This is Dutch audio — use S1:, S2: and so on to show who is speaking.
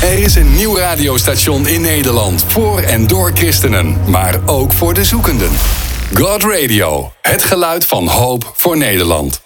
S1: Er is een nieuw radiostation in Nederland. Voor en door christenen. Maar ook voor de zoekenden. God Radio. Het geluid van hoop voor Nederland.